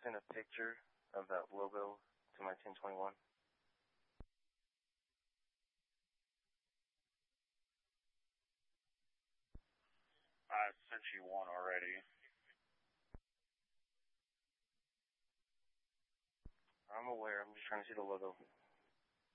send a picture of that logo to my 1021? I sent you one already. I'm aware. I'm just trying to see the logo.